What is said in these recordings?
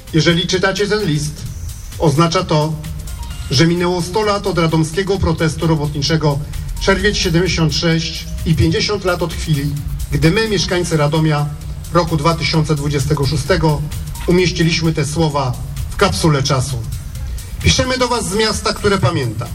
Jeżeli czytacie ten list, oznacza to, że minęło 100 lat od radomskiego protestu robotniczego Czerwiec 76 i 50 lat od chwili, gdy my, mieszkańcy Radomia, roku 2026 umieściliśmy te słowa w kapsule czasu. Piszemy do Was z miasta, które pamięta.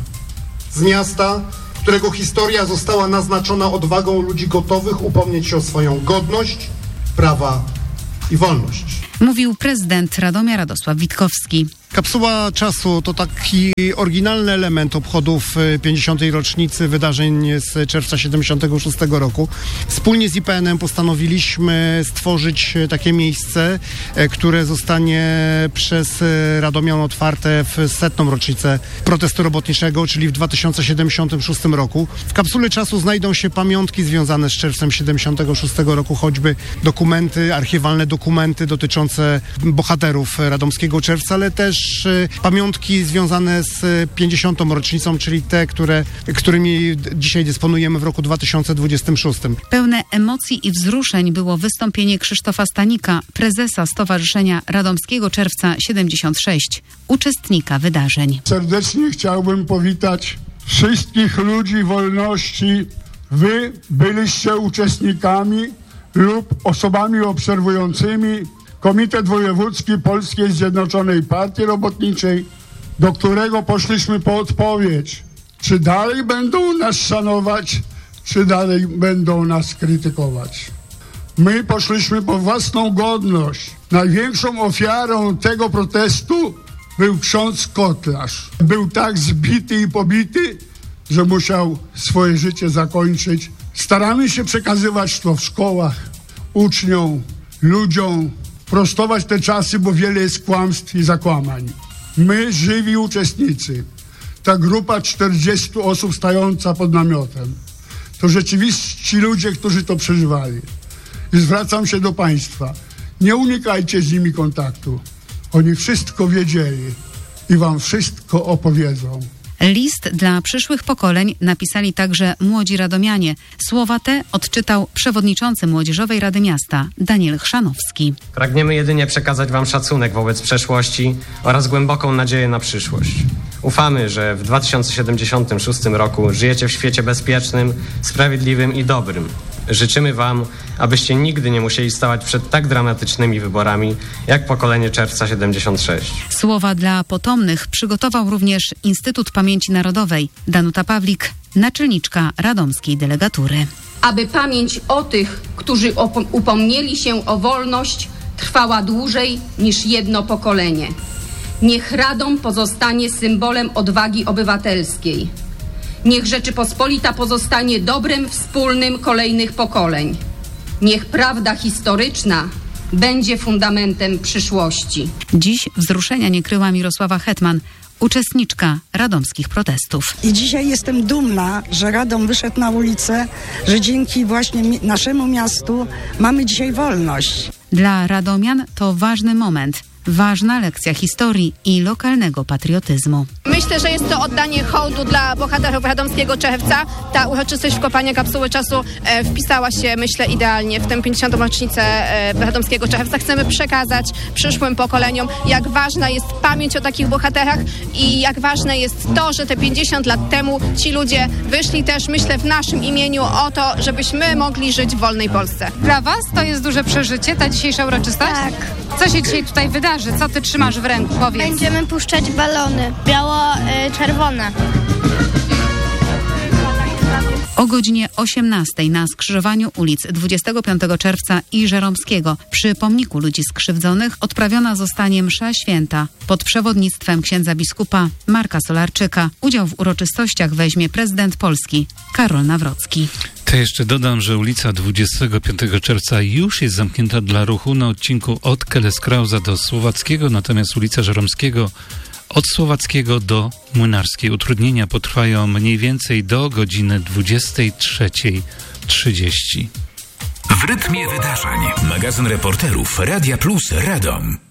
Z miasta, którego historia została naznaczona odwagą ludzi gotowych upomnieć się o swoją godność, prawa i wolność. Mówił prezydent Radomia Radosław Witkowski. Kapsuła czasu to taki oryginalny element obchodów 50. rocznicy wydarzeń z czerwca 76 roku. Wspólnie z IPN-em postanowiliśmy stworzyć takie miejsce, które zostanie przez Radomian otwarte w 100. rocznicę protestu robotniczego, czyli w 2076 roku. W kapsule czasu znajdą się pamiątki związane z czerwcem 76 roku, choćby dokumenty, archiwalne dokumenty dotyczące bohaterów radomskiego czerwca, ale też pamiątki związane z 50. rocznicą, czyli te, którymi dzisiaj dysponujemy w roku 2026. Pełne emocji i wzruszeń było wystąpienie Krzysztofa Stanika, prezesa Stowarzyszenia Radomskiego Czerwca 76, uczestnika wydarzeń. Serdecznie chciałbym powitać wszystkich ludzi wolności. Wy byliście uczestnikami lub osobami obserwującymi Komitet Wojewódzki Polskiej Zjednoczonej Partii Robotniczej, do którego poszliśmy po odpowiedź, czy dalej będą nas szanować, czy dalej będą nas krytykować. My poszliśmy po własną godność. Największą ofiarą tego protestu był ksiądz Kotlarz. Był tak zbity i pobity, że musiał swoje życie zakończyć. Staramy się przekazywać to w szkołach, uczniom, ludziom, prostować te czasy, bo wiele jest kłamstw i zakłamań. My, żywi uczestnicy, ta grupa 40 osób stająca pod namiotem, to rzeczywiście ci ludzie, którzy to przeżywali. I zwracam się do Państwa, nie unikajcie z nimi kontaktu. Oni wszystko wiedzieli i Wam wszystko opowiedzą. List dla przyszłych pokoleń napisali także młodzi radomianie. Słowa te odczytał przewodniczący Młodzieżowej Rady Miasta Daniel Chrzanowski. Pragniemy jedynie przekazać Wam szacunek wobec przeszłości oraz głęboką nadzieję na przyszłość. Ufamy, że w 2076 roku żyjecie w świecie bezpiecznym, sprawiedliwym i dobrym. Życzymy Wam, abyście nigdy nie musieli stawać przed tak dramatycznymi wyborami, jak pokolenie czerwca 76. Słowa dla potomnych przygotował również Instytut Pamięci Narodowej. Danuta Pawlik, naczelniczka radomskiej delegatury. Aby pamięć o tych, którzy upomnieli się o wolność, trwała dłużej niż jedno pokolenie. Niech Radom pozostanie symbolem odwagi obywatelskiej. Niech Rzeczypospolita pozostanie dobrem wspólnym kolejnych pokoleń. Niech prawda historyczna będzie fundamentem przyszłości. Dziś wzruszenia nie kryła Mirosława Hetman, uczestniczka radomskich protestów. I dzisiaj jestem dumna, że Radom wyszedł na ulicę, że dzięki właśnie naszemu miastu mamy dzisiaj wolność. Dla radomian to ważny moment. Ważna lekcja historii i lokalnego patriotyzmu. Myślę, że jest to oddanie hołdu dla bohaterów radomskiego czerwca. Ta uroczystość wkopania kapsuły czasu wpisała się, myślę, idealnie w tę 50. rocznicę radomskiego czerwca. Chcemy przekazać przyszłym pokoleniom, jak ważna jest pamięć o takich bohaterach i jak ważne jest to, że te 50 lat temu ci ludzie wyszli też, myślę, w naszym imieniu o to, żebyśmy mogli żyć w wolnej Polsce. Dla Was to jest duże przeżycie, ta dzisiejsza uroczystość? Tak. Co się dzisiaj tutaj wydarzy? Co Ty trzymasz w ręku? Powiedz. Będziemy puszczać balony biało-czerwone. O godzinie 18 na skrzyżowaniu ulic 25 czerwca i Żeromskiego przy pomniku ludzi skrzywdzonych odprawiona zostanie msza święta pod przewodnictwem księdza biskupa Marka Solarczyka. Udział w uroczystościach weźmie prezydent Polski Karol Nawrocki. To jeszcze dodam, że ulica 25 czerwca już jest zamknięta dla ruchu na odcinku od Keleskrauza do Słowackiego, natomiast ulica Żeromskiego od Słowackiego do Młynarskiej. Utrudnienia potrwają mniej więcej do godziny 23:30. W rytmie wydarzeń. Magazyn reporterów Radia Plus Radom.